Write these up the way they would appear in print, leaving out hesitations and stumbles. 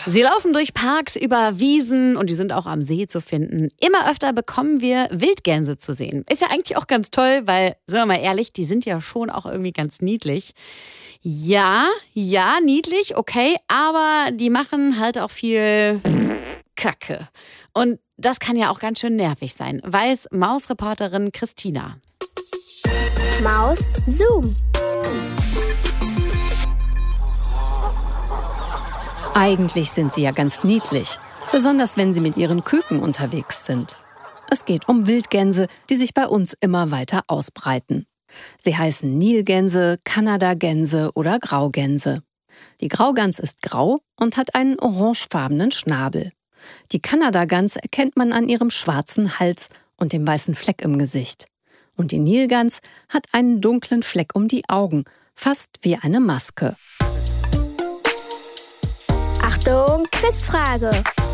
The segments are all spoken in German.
Sie laufen durch Parks, über Wiesen und die sind auch am See zu finden. Immer öfter bekommen wir Wildgänse zu sehen. Ist ja eigentlich auch ganz toll, weil, sagen wir mal ehrlich, die sind ja schon auch irgendwie ganz niedlich. Ja, niedlich, okay, aber die machen halt auch viel Kacke. Und das kann ja auch ganz schön nervig sein, weiß Mausreporterin Christina. Maus Zoom. Eigentlich sind sie ja ganz niedlich, besonders wenn sie mit ihren Küken unterwegs sind. Es geht um Wildgänse, die sich bei uns immer weiter ausbreiten. Sie heißen Nilgänse, Kanadagänse oder Graugänse. Die Graugans ist grau und hat einen orangefarbenen Schnabel. Die Kanadagans erkennt man an ihrem schwarzen Hals und dem weißen Fleck im Gesicht. Und die Nilgans hat einen dunklen Fleck um die Augen, fast wie eine Maske. Achtung, Quizfrage.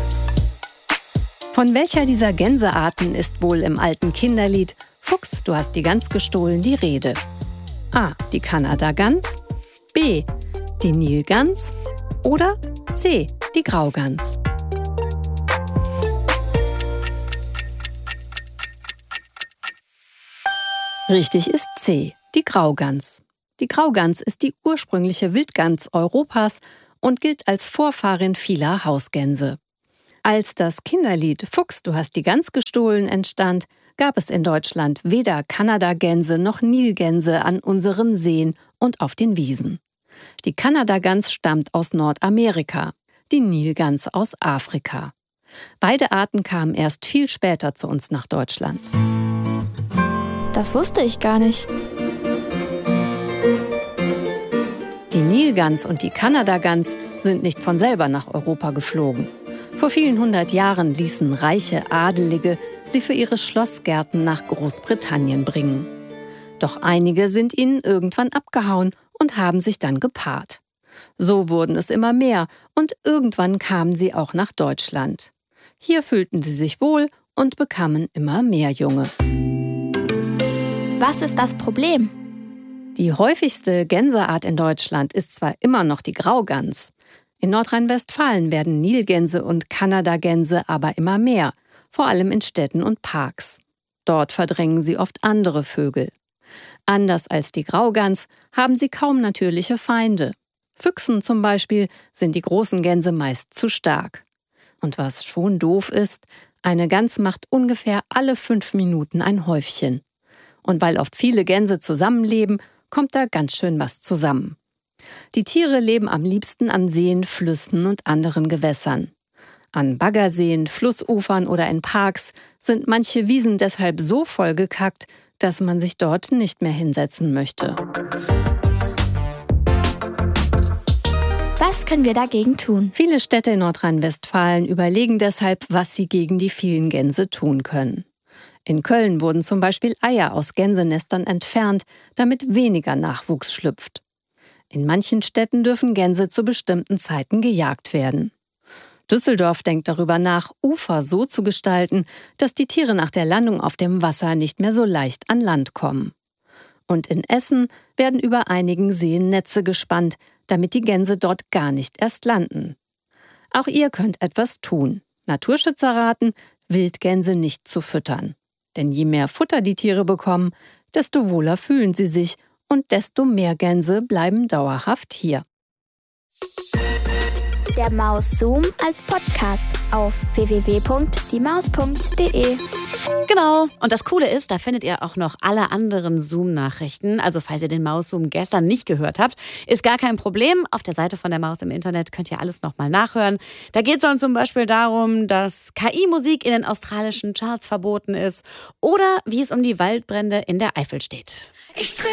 Von welcher dieser Gänsearten ist wohl im alten Kinderlied »Fuchs, du hast die Gans gestohlen« die Rede? A. Die Kanadagans, B. Die Nilgans oder C. Die Graugans? Richtig ist C. Die Graugans. Die Graugans ist die ursprüngliche Wildgans Europas und gilt als Vorfahrin vieler Hausgänse. Als das Kinderlied »Fuchs, du hast die Gans gestohlen« entstand, gab es in Deutschland weder Kanadagänse noch Nilgänse an unseren Seen und auf den Wiesen. Die Kanadagans stammt aus Nordamerika, die Nilgans aus Afrika. Beide Arten kamen erst viel später zu uns nach Deutschland. Das wusste ich gar nicht. Die Nilgans und die Kanadagans sind nicht von selber nach Europa geflogen. Vor vielen 100 Jahren ließen reiche Adelige sie für ihre Schlossgärten nach Großbritannien bringen. Doch einige sind ihnen irgendwann abgehauen und haben sich dann gepaart. So wurden es immer mehr und irgendwann kamen sie auch nach Deutschland. Hier fühlten sie sich wohl und bekamen immer mehr Junge. Was ist das Problem? Die häufigste Gänseart in Deutschland ist zwar immer noch die Graugans. In Nordrhein-Westfalen werden Nilgänse und Kanadagänse aber immer mehr, vor allem in Städten und Parks. Dort verdrängen sie oft andere Vögel. Anders als die Graugans haben sie kaum natürliche Feinde. Füchsen zum Beispiel sind die großen Gänse meist zu stark. Und was schon doof ist, eine Gans macht ungefähr alle 5 Minuten ein Häufchen. Und weil oft viele Gänse zusammenleben, kommt da ganz schön was zusammen. Die Tiere leben am liebsten an Seen, Flüssen und anderen Gewässern. An Baggerseen, Flussufern oder in Parks sind manche Wiesen deshalb so vollgekackt, dass man sich dort nicht mehr hinsetzen möchte. Was können wir dagegen tun? Viele Städte in Nordrhein-Westfalen überlegen deshalb, was sie gegen die vielen Gänse tun können. In Köln wurden zum Beispiel Eier aus Gänsenestern entfernt, damit weniger Nachwuchs schlüpft. In manchen Städten dürfen Gänse zu bestimmten Zeiten gejagt werden. Düsseldorf denkt darüber nach, Ufer so zu gestalten, dass die Tiere nach der Landung auf dem Wasser nicht mehr so leicht an Land kommen. Und in Essen werden über einigen Seen Netze gespannt, damit die Gänse dort gar nicht erst landen. Auch ihr könnt etwas tun. Naturschützer raten, Wildgänse nicht zu füttern. Denn je mehr Futter die Tiere bekommen, desto wohler fühlen sie sich und desto mehr Gänse bleiben dauerhaft hier. Der Maus Zoom als Podcast auf www.diemaus.de. Genau. Und das Coole ist, da findet ihr auch noch alle anderen Zoom-Nachrichten. Also falls ihr den Maus-Zoom gestern nicht gehört habt, ist gar kein Problem. Auf der Seite von der Maus im Internet könnt ihr alles nochmal nachhören. Da geht es dann zum Beispiel darum, dass KI-Musik in den australischen Charts verboten ist oder wie es um die Waldbrände in der Eifel steht. Ich